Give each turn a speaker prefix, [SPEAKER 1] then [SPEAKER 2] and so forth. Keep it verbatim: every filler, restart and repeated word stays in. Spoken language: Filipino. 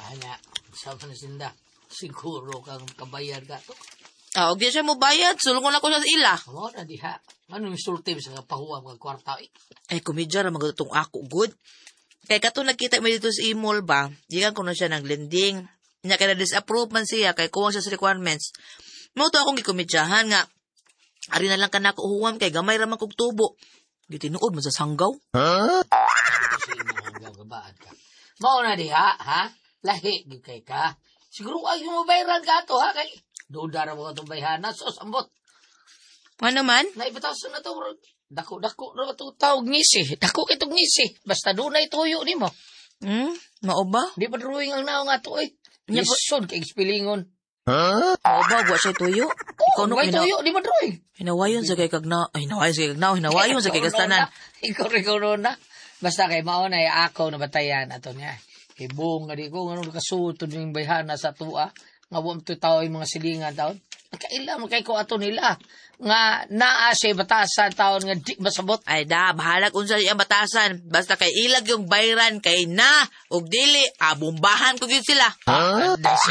[SPEAKER 1] Hanya, sabi na sinda, siguro kang kabayad ka to.
[SPEAKER 2] Ah, og di siya mo bayad, sulungon ako siya sa ila.
[SPEAKER 1] Amo na diha. Ano yung sulti sa kapahuwa mga kwarta eh?
[SPEAKER 2] Ay, kumidya ra magatong ako, good. Kaya kato nagkita mo dito sa imol ba, di ka kuno siya nag-lending. Nya kaya na-disapprove man siya, kaya kuwang siya sa requirements. Mauto akong gikumidyahan nga, ari na lang ka nakuhuwam, kay gamay raman kog tubo. Gitinuod mo sa sanggaw.
[SPEAKER 1] Kasi mga gagabaan ka. Mao na diha, ha? Lahi, di kay ka. Siguro ay mo bayaran ka to, ha? Kay, doon dara mo ka itong bayhana, so sambot.
[SPEAKER 2] Ano man?
[SPEAKER 1] Naibitasan na to, bro. Dako-dako na ito tawag ngisi. Dako kitong ngisi. Basta doon na ituyo ni mo.
[SPEAKER 2] Hmm? Mao ba?
[SPEAKER 1] Di pa drawing ang nao nga to, eh. Lisod kay expilingon.
[SPEAKER 2] Mao ba? Wa siya tuyo? Ikaw
[SPEAKER 1] Oh,
[SPEAKER 2] no,
[SPEAKER 1] may
[SPEAKER 2] hina-
[SPEAKER 1] tuyo, di ba drawing?
[SPEAKER 2] hinawayon sa kay kagna. Ay, hinawayon sa kay kagna. Hinawayon sa kay kastanan.
[SPEAKER 1] Ikaw rin ikaw na. Basta kay mauna, eh, ako na batayan ato niya. Kay buong nga di ko, ano nakasutod yung bayhana sa tuwa. Nga buong tao yung mga silingan taon. Nakaila mo kay ko ato nila. Nga naa siya batasan taon nga di masabot.
[SPEAKER 2] Ay da, bahalag unsa siya batasan. Basta kay ilag yung bayran kay na, ug dili, abumbahan ko gyud sila.
[SPEAKER 1] Ah,